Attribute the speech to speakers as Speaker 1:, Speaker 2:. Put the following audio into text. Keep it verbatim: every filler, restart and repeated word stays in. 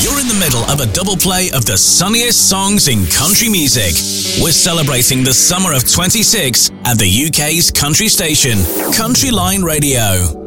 Speaker 1: You're in the middle of a double play of the sunniest songs in country music. We're celebrating the summer of twenty-six at the U K's country station, Country Line Radio.